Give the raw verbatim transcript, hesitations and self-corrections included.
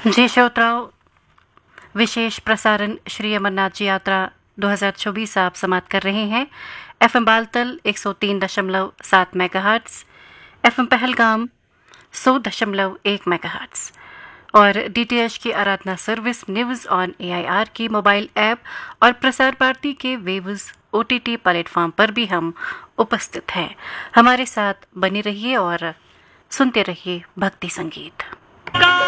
जी श्रोताओं, विशेष प्रसारण श्री अमरनाथ जी यात्रा दो हज़ार चौबीस आप समाप्त कर रहे हैं। एफएम बालतल एक सौ तीन दशमलव सात मेगाहर्ट्ज़, एफएम पहलगाम सौ दशमलव एक मेगाहर्ट्ज़ और डीटीएच की आराधना सर्विस न्यूज़ ऑन एआईआर की मोबाइल ऐप और प्रसार भारती के वेव्स ओटीटी प्लेटफॉर्म पर भी हम उपस्थित हैं। हमारे साथ बने रहिए और सुनते रहिए भक्ति संगीत।